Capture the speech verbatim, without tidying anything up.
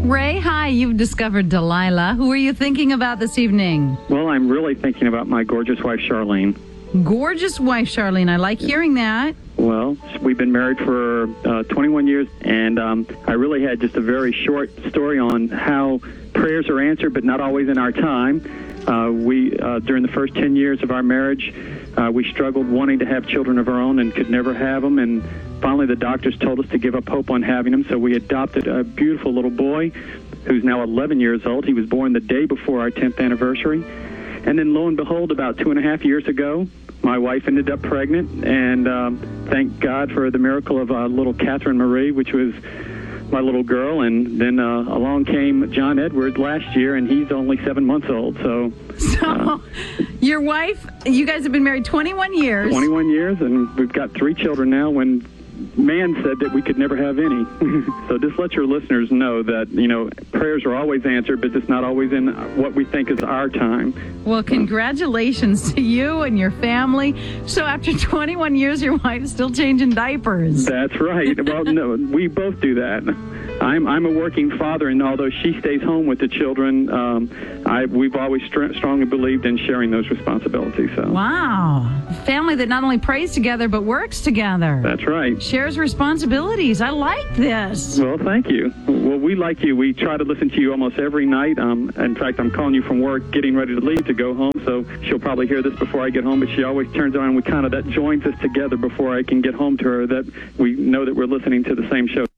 Ray, hi. You've discovered Delilah. Who are you thinking about this evening? Well, I'm really thinking about my gorgeous wife, Charlene. Gorgeous wife, Charlene. I like hearing that. Well, we've been married for uh, twenty-one years, and um, I really had just a very short story on how prayers are answered, but not always in our time. Uh, we, uh, during the first ten years of our marriage, uh, we struggled wanting to have children of our own and could never have them, and finally the doctors told us to give up hope on having them, so we adopted a beautiful little boy who's now eleven years old. He was born the day before our tenth anniversary. And then, lo and behold, about two and a half years ago, my wife ended up pregnant, and um, thank God for the miracle of uh, little Catherine Marie, which was my little girl. And then uh, along came John Edwards last year, and he's only seven months old. So, so uh, your wife, you guys have been married twenty-one years. twenty-one years, and we've got three children now, when man said that we could never have any. So just let your listeners know that, you know, prayers are always answered, but it's not always in what we think is our time. Well, congratulations to you and your family. So after twenty-one years, your wife's still changing diapers. That's right. Well, no, we both do that. I'm I'm a working father, and although she stays home with the children, um, I we've always str- strongly believed in sharing those responsibilities. So. Wow. Family that not only prays together, but works together. That's right. Shares responsibilities. I like this. Well, thank you. Well, we like you. We try to listen to you almost every night. Um, in fact, I'm calling you from work, getting ready to leave to go home, so she'll probably hear this before I get home, but she always turns on, and we kind of, that joins us together before I can get home to her, that we know that we're listening to the same show.